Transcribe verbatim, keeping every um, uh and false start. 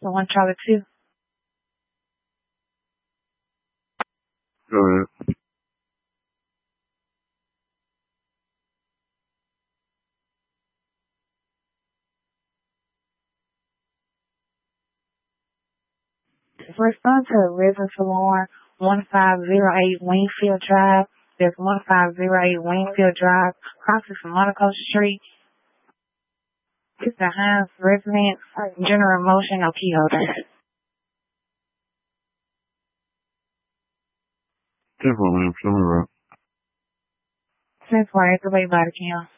The one Charlie two. Go ahead. Respond to River Salon, one five zero eight Wingfield Drive. There's one five zero eight Wingfield Drive, crosses from Monaco Street. It's the Hines Residence, General Motion, no key holder. Definitely, show me right. Since we're at the way body cam.